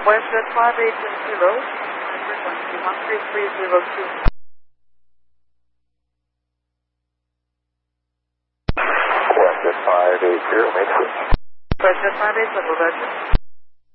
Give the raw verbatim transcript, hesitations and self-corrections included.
Westjet five eight zero, frequency one three three zero two. Westjet five eight zero, make switch. Westjet five eight zero, Roger.